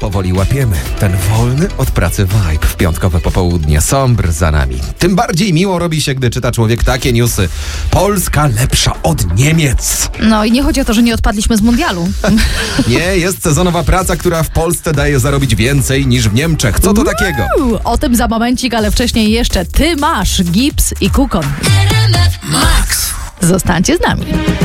powoli łapiemy ten wolny od pracy vibe w piątkowe popołudnie. Sombr za nami. Tym bardziej miło robi się, gdy czyta człowiek takie newsy. Polska lepsza od Niemiec. No i nie chodzi o to, że nie odpadliśmy z mundialu. Nie, jest sezonowa praca, która w Polsce daje zarobić więcej niż w Niemczech. Co to takiego? O tym za momencik, ale wcześniej jeszcze Ty masz gips i kukon. Zostańcie z nami.